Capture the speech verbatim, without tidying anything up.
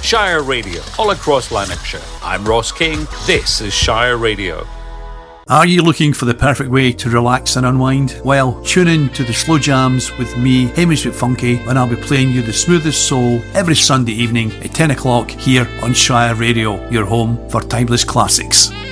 Shire Radio, all across Lanarkshire. I'm Ross King. This is Shire Radio. Are you looking for the perfect way to relax and unwind? Well, tune in to the Slow Jams with me, Hamish McFunky, and I'll be playing you the smoothest soul every Sunday evening at ten o'clock here on Shire Radio, your home for timeless classics.